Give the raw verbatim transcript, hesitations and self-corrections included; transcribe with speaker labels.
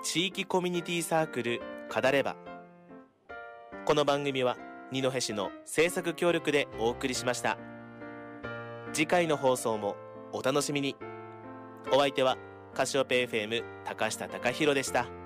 Speaker 1: 地域コミュニティサークルカダレバ。この番組は二戸市の制作協力でお送りしました。次回の放送もお楽しみに。お相手はカシオペ エフエム 高下貴弘でした。